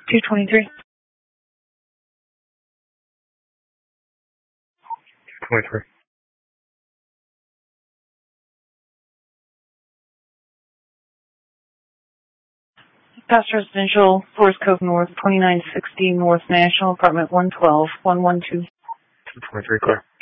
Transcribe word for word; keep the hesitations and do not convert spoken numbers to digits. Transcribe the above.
two twenty-three. twenty-three. Past Residential, Forest Cove North, twenty-nine sixty North National, apartment one twelve, one one two. two twenty-three, clear.